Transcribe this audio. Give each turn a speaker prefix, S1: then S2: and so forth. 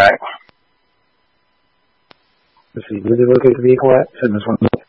S1: Let's see, did it look at the vehicle at? Send this one.